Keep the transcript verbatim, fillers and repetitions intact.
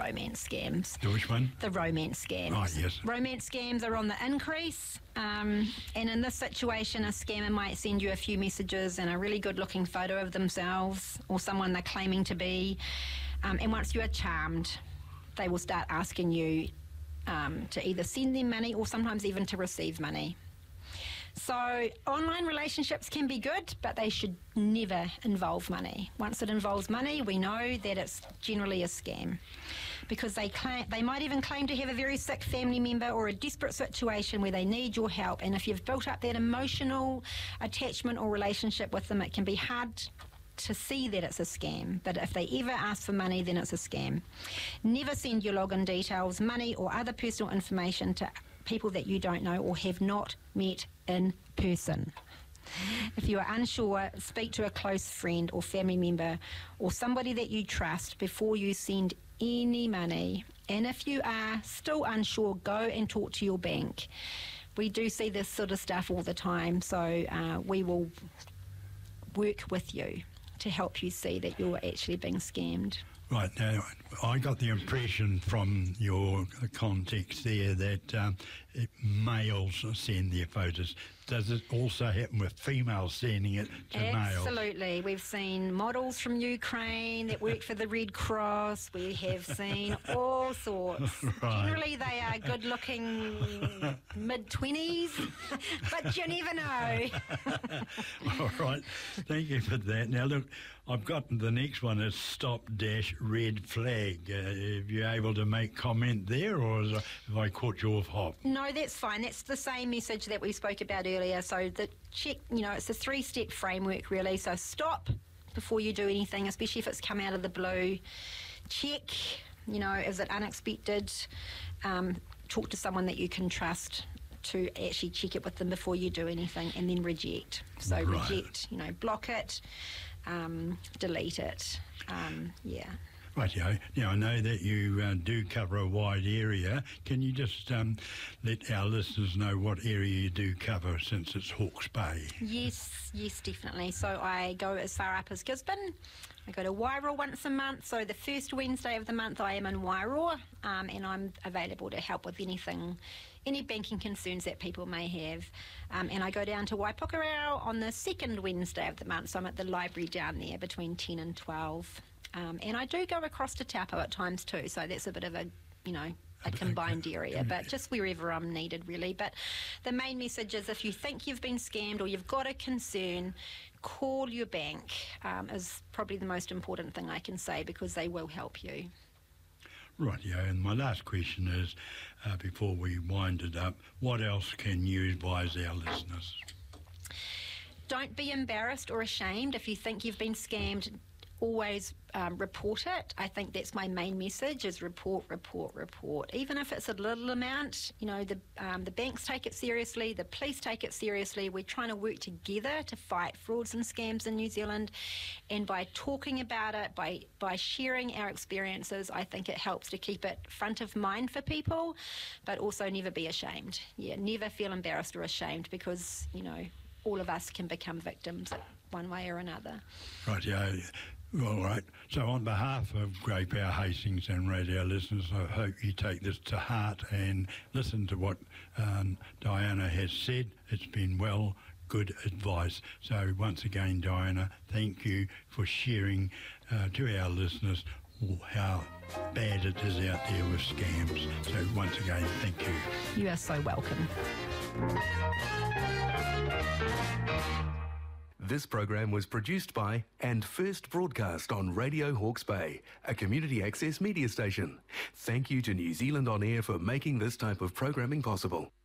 romance scams. The which one? The romance scams. Oh, yes. Romance scams are on the increase. Um, and in this situation, a scammer might send you a few messages and a really good-looking photo of themselves or someone they're claiming to be. Um, and once you are charmed, they will start asking you um, to either send them money or sometimes even to receive money. So online relationships can be good, but they should never involve money. Once it involves money, we know that it's generally a scam, because they claim, they might even claim to have a very sick family member or a desperate situation where they need your help. And if you've built up that emotional attachment or relationship with them, it can be hard to see that it's a scam. But if they ever ask for money, then it's a scam. Never send your login details, money or other personal information to people that you don't know or have not met in person. If you are unsure, speak to a close friend or family member or somebody that you trust before you send any money. And if you are still unsure, go and talk to your bank. We do see this sort of stuff all the time, so uh, we will work with you to help you see that you're actually being scammed. Right, now, I got the impression from your context there that um, it, males send their photos. Does it also happen with females sending it to males? Absolutely. We've seen models from Ukraine that work for the Red Cross. We have seen all sorts. Right. Generally, they are good-looking mid-twenties, but you never know. All right, thank you for that. Now, look, I've got the next one is stop dash red flag. Uh, are you able to make comment there, or is, have I caught you off hop? No, that's fine. That's the same message that we spoke about earlier. So the check, you know, it's a three-step framework really. So stop before you do anything, especially if it's come out of the blue. Check, you know, is it unexpected? Um, talk to someone that you can trust to actually check it with them before you do anything, and then reject. So Right. reject, you know, block it, um, delete it. Um, yeah. Right, yeah. Now, I know that you uh, do cover a wide area. Can you just um, let our listeners know what area you do cover, since it's Hawke's Bay? Yes, yes, definitely. So I go as far up as Gisborne. I go to Wairoa once a month. So the first Wednesday of the month I am in Wairoa, um, and I'm available to help with anything, any banking concerns that people may have. Um, and I go down to Waipukurau on the second Wednesday of the month. So I'm at the library down there between ten and twelve. Um, and I do go across to Taupo at times too, so that's a bit of a, you know, a combined area, but just wherever I'm needed really. But the main message is, if you think you've been scammed or you've got a concern, call your bank, um, is probably the most important thing I can say, because they will help you. Right, yeah, and my last question is, uh, before we wind it up, what else can you advise our listeners? Don't be embarrassed or ashamed if you think you've been scammed. Always um, report it. I think that's my main message, is report, report, report. Even if it's a little amount, you know, the um, the banks take it seriously, the police take it seriously. We're trying to work together to fight frauds and scams in New Zealand. And by talking about it, by, by sharing our experiences, I think it helps to keep it front of mind for people, but also never be ashamed. Yeah, never feel embarrassed or ashamed, because, you know, all of us can become victims one way or another. Right, yeah. All right. So on behalf of Grey Power Hastings and radio listeners, I hope you take this to heart and listen to what um, Diana has said. It's been well, good advice. So once again, Diana, thank you for sharing uh, to our listeners how bad it is out there with scams. So once again, thank you. You are so welcome. This program was produced by and first broadcast on Radio Hawke's Bay, a community access media station. Thank you to New Zealand On Air for making this type of programming possible.